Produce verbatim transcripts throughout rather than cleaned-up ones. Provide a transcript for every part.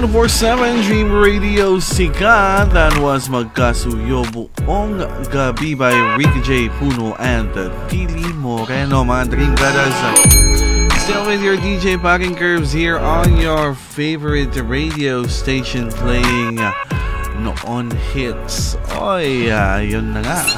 twenty-four seven Dream Radio Sikat. That was Magkasuyo Buong Gabi by Ricky J. Puno and Tili Moreno, mga Dream Brothers. Still with your D J Packing Curves here on your favorite radio station playing Noon Hits. Oy, uh, yun na nga.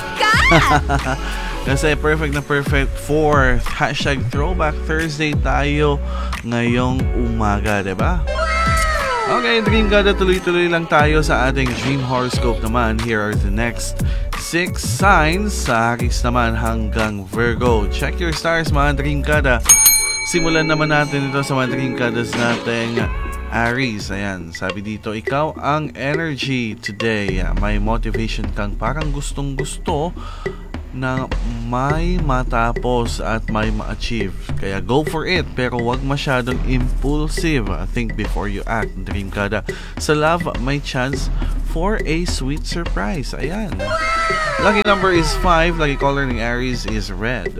Kasi perfect na perfect for hashtag Throwback Thursday tayo ngayong umaga, diba? Okay, Dream Gada, tuloy-tuloy lang tayo sa ating Dream Horoscope naman. Here are the next six signs. Sa Aries naman hanggang Virgo. Check your stars, mga Dream Gada. Simulan naman natin ito sa mga Dream Gadas nating Aries. Ayan, sabi dito, ikaw ang energy today. May motivation kang parang gustong-gusto na may matapos at may ma-achieve. Kaya go for it, pero wag masyadong impulsive. Think before you act, Dream Kada. Sa love, may chance for a sweet surprise. Ayan. Lucky number is five. Lucky color ng Aries is red.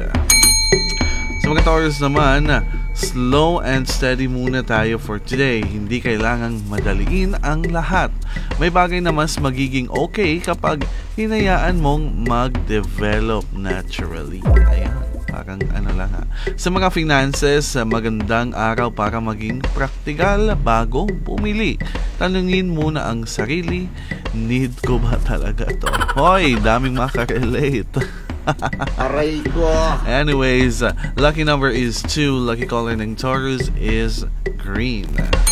Sa mga Taurus naman, slow and steady muna tayo for today. Hindi kailangang madaliin ang lahat. May bagay na mas magiging okay kapag hinayaan mong mag-develop naturally. Ayan, parang ano lang ha. Sa mga finances, magandang araw para maging praktikal bago bumili. Tanungin muna ang sarili, need ko ba talaga to? Hoy, daming makarelate. Aray ko. Anyways, uh, lucky number is two. Lucky color ng Taurus is green.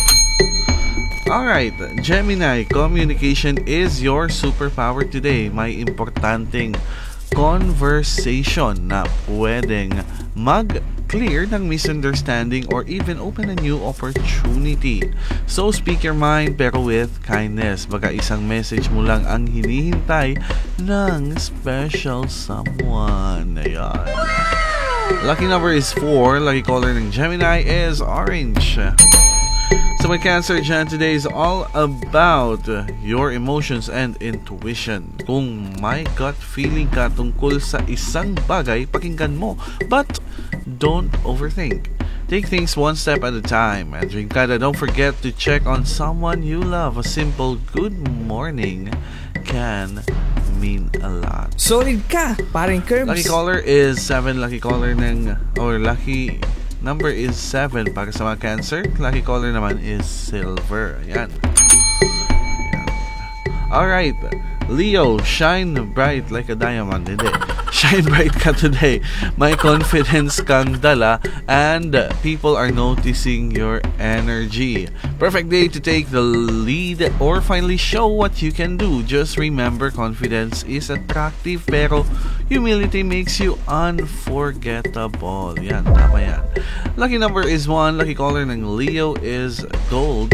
Alright, Gemini, communication is your superpower today. May importanteng conversation na pwedeng mag-clear ng misunderstanding or even open a new opportunity. So speak your mind pero with kindness. Baka isang message mo lang ang hinihintay ng special someone. Ayan. Lucky number is four. Lucky color ng Gemini is orange. So my Cancer dyan, today is all about your emotions and intuition. Kung may gut feeling ka tungkol sa isang bagay, pakinggan mo. But don't overthink. Take things one step at a time. And Dream Kada, don't forget to check on someone you love. A simple good morning can mean a lot. Solid ka, paring Curbs. Lucky color is seven. Lucky color ng, or lucky number is seven para sa mga Cancer. Lucky color naman is silver. Ayan. Ayan. Alright. Leo, shine bright like a diamond. Hindi. Shine bright ka today. May confidence kang dala and people are noticing your energy. Perfect day to take the lead or finally show what you can do. Just remember, confidence is attractive pero humility makes you unforgettable. Yan, tama yan. Lucky number is one. Lucky color ng Leo is gold.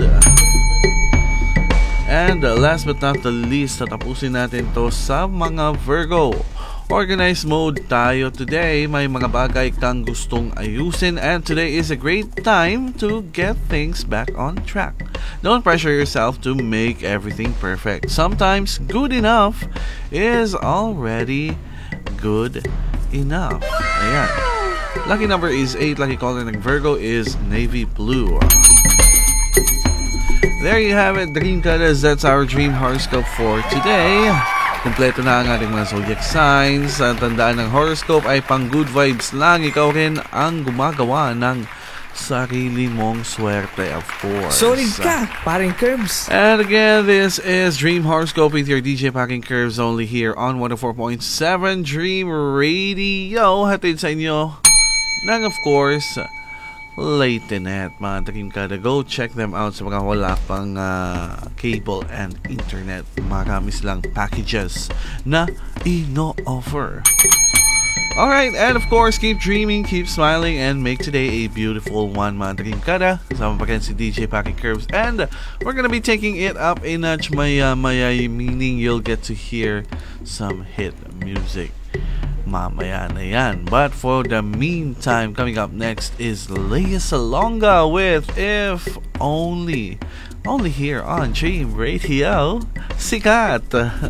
And uh, last but not the least, tatapusin natin to sa mga Virgo. Organized mode tayo today. May mga bagay kang gustong ayusin and today is a great time to get things back on track. Don't pressure yourself to make everything perfect. Sometimes good enough is already good enough. Ayan. Lucky number is eight. Lucky color ng Virgo is navy blue. There you have it, Dream Kadas. That's our dream horoscope for today. Kompleto na ang ating mga zodiac signs. Ang tandaan ng horoscope ay pang good vibes lang. Ikaw rin ang gumagawa ng sarili mong swerte, of course. Solid ka, paring Curbs. And again, this is Dream Horoscope with your D J Packing Curves only here on one oh four point seven Dream Radio. Hatid sa inyo ng, of course, Latenet, mga Dream Kada. Go check them out sa mga wala pang uh, cable and internet. Marami silang packages na ino-offer. Alright, and of course, keep dreaming, keep smiling, and make today a beautiful one, mga Dream Kada. Kasama pa rin si D J Packing Curves. And we're gonna be taking it up a notch, maya maya, meaning you'll get to hear some hit music mamaya na yan. But for the meantime, coming up next is Lea Salonga with If Only. Only here on Dream Radio Sikat.